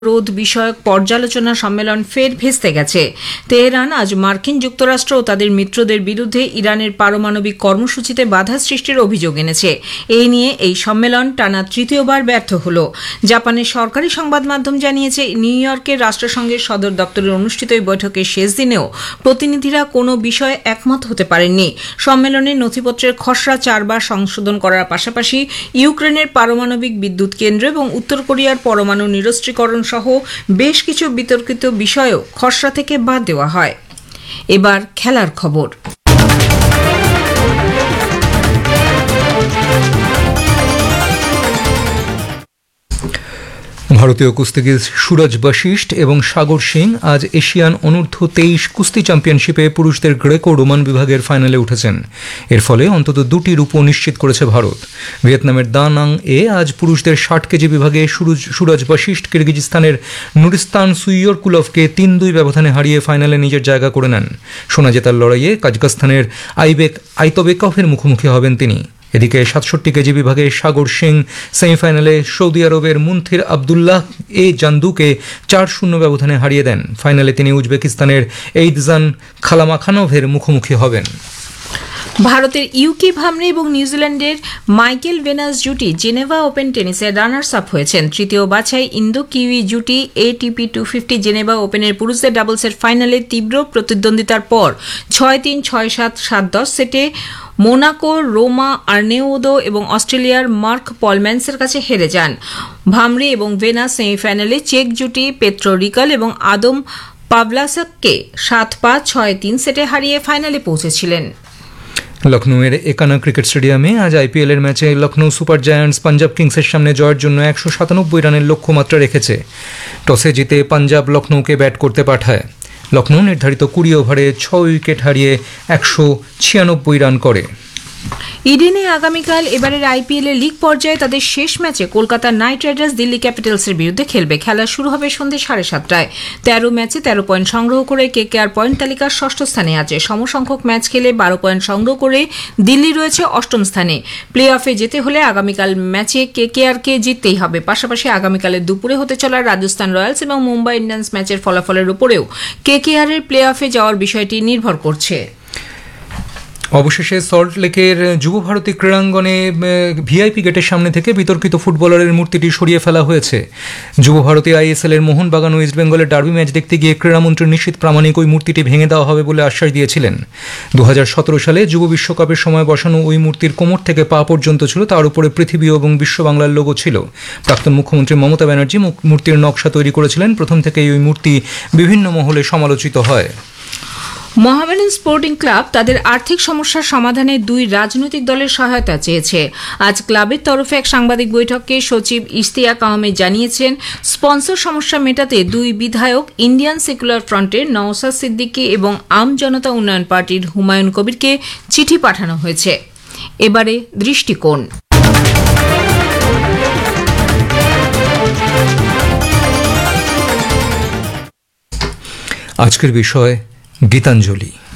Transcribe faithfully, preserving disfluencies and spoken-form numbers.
রোধ বিষয়ক পর্যালোচনা সম্মেলন ফের ভেস্তে গেছে। তেহরান আজ মার্কিন যুক্তরাষ্ট্র ও তাদের মিত্রদের বিরুদ্ধে ইরানের পারমাণবিক কর্মসূচিতে বাধা সৃষ্টির অভিযোগ এনেছে। এই নিয়ে এই সম্মেলন টানা তৃতীয়বার ব্যর্থ হল। জাপানের সরকারি সংবাদ মাধ্যম জানিয়েছে, নিউ ইয়র্কের রাষ্ট্রসংঘের সদর দপ্তরে অনুষ্ঠিত এই বৈঠকের শেষ দিনেও প্রতিনিধিরা কোনো বিষয়ে একমত হতে পারেননি। সম্মেলনে নথিপত্রের খসড়া চারবার সংশোধন করার পাশাপাশি ইউক্রেনের পারমাণবিক বিদ্যুৎ কেন্দ্র এবং উত্তর কোরিয়ার পরমাণু নিরস্ত্রীকরণ সহ বেশ কিছু বিতর্কিত বিষয়ও খসড়া থেকে বাদ দেওয়া হয়। এবার খেলার খবর। ভারতীয় কুস্তিগির সুরজ বশিষ্ঠ এবং সাগর সিং আজ এশিয়ান অনূর্ধ্ব তেইশ কুস্তি চ্যাম্পিয়নশিপে পুরুষদের গ্রেকো রোমান বিভাগের ফাইনালে উঠেছেন। এর ফলে অন্তত দুটি রূপো নিশ্চিত করেছে ভারত। ভিয়েতনামের দা নাং এ আজ পুরুষদের ষাট কেজি বিভাগে সুরজ বশিষ্ঠ কিরগিজস্তানের নুরিস্তান সুইয়রকুলভকে তিন দুই ব্যবধানে হারিয়ে ফাইনালে নিজের জায়গা করে নেন। সোনা জেতার লড়াইয়ে কাজাখস্তানের আইবেক আইতবেকভের মুখোমুখি হবেন তিনি। এদিকে সাতষট্টি কেজি বিভাগে সাগর সিং সেমিফাইনালে সৌদি আরবের মুনথির আবদুল্লাহ এ জান্দুকে চার শূন্য ব্যবধানে হারিয়ে দেন। ফাইনালে তিনি উজবেকিস্তানের এইদজান খালামাখানোভের মুখোমুখি হবেন। ভারতের ইউকি ভামরে এবং নিউজিল্যান্ডের মাইকেল ভেনাস জুটি জেনেভা ওপেন টেনিসে রানার্স আপ হয়েছেন। তৃতীয় বাছাই ইন্দো কিউই জুটি এটিপি টু ফিফটি জেনেভা ওপেনের পুরুষদের ডাবলসের ফাইনালে তীব্র প্রতিদ্বন্দ্বিতার পর ছয় তিন ছয় সাত সাত দশ সেটে মোনাকো রোমা আর্নেউদো এবং অস্ট্রেলিয়ার মার্ক পলম্যান্সের কাছে হেরে যান। ভামরে এবং ভেনাস সেমিফাইনালে চেক জুটি পেত্রো রিকাল এবং আদম পাভলাসককে সাত পাঁচ ছয় তিন সেটে হারিয়ে ফাইনালে পৌঁছেছিলেন। লখনৌয়ের একানা ক্রিকেট স্টেডিয়ামে আজ আইপিএল এর ম্যাচে লখনৌ সুপার জায়ান্টস পাঞ্জাব কিংসের সামনে জয়ের জন্য একশো সাতানব্বই রানের লক্ষ্যমাত্রা রেখেছে। টসে জিতে পাঞ্জাব লখনৌকে ব্যাট করতে পাঠায়। লখনৌ নির্ধারিত কুড়ি ওভারে ছয় উইকেট হারিয়ে একশো ছিয়ানব্বই রান করে। ইডেনে আগামীকাল এবারের আইপিএল এর লিগ পর্যায়ে তাদের শেষ ম্যাচে কলকাতা নাইট রাইডার্স দিল্লি ক্যাপিটালসের বিরুদ্ধে খেলবে। খেলা শুরু হবে সন্ধ্যে সাড়ে সাতটায়। তেরো ম্যাচে তেরো পয়েন্ট সংগ্রহ করে কেকেআর পয়েন্ট তালিকার ষষ্ঠ স্থানে আছে। সমসংখ্যক ম্যাচ খেলে বারো পয়েন্ট সংগ্রহ করে দিল্লি রয়েছে অষ্টম স্থানে। প্লে অফে যেতে হলে আগামীকাল ম্যাচে কেকেআরকে জিততেই হবে। পাশাপাশি আগামীকালের দুপুরে হতে চলা রাজস্থান রয়্যালস এবং মুম্বাই ইন্ডিয়ান্স ম্যাচের ফলাফলের উপরেও কেকেআর এর প্লে অফে যাওয়ার বিষয়টি নির্ভর করছে। অবশেষে সল্টলেকের যুবভারতী ক্রীড়াঙ্গনে ভিআইপি গেটের সামনে থেকে বিতর্কিত ফুটবলারের মূর্তিটি সরিয়ে ফেলা হয়েছে। যুবভারতী আইএসএল এর মোহনবাগান ও ইস্টবেঙ্গলের ডার্বি ম্যাচ দেখতে গিয়ে ক্রীড়ামন্ত্রী নিশীথ প্রামাণিক ওই মূর্তিটি ভেঙে দেওয়া হবে বলে আশ্বাস দিয়েছিলেন। দু হাজার সতেরো সালে যুব বিশ্বকাপের সময় বসানো ওই মূর্তির কোমর থেকে পা পর্যন্ত ছিল, তার উপরে পৃথিবী এবং বিশ্ব বাংলার লোগো ছিল। প্রাক্তন মুখ্যমন্ত্রী মমতা ব্যানার্জি মূর্তির নকশা তৈরি করেছিলেন। প্রথম থেকেই ওই মূর্তি বিভিন্ন মহলে সমালোচিত হয়। মোহামেডান স্পোর্টিং ক্লাব তাদের আর্থিক সমস্যার সমাধানে দুই রাজনৈতিক দলের সহায়তা চেয়েছে। আজ ক্লাবের তরফে এক সাংবাদিক বৈঠকে সচিব ইশতিয়াক আহমেদ জানিয়েছেন, স্পন্সর সমস্যা মেটাতে দুই বিধায়ক ইন্ডিয়ান সেকুলার ফ্রন্টের নওশাদ সিদ্দিকী এবং আম জনতা উন্নয়ন পার্টির হুমায়ুন কবিরকে চিঠি পাঠানো হয়েছে। এবারে দৃষ্টিকোণ। আজকের বিষয় গীতাঞ্জলি।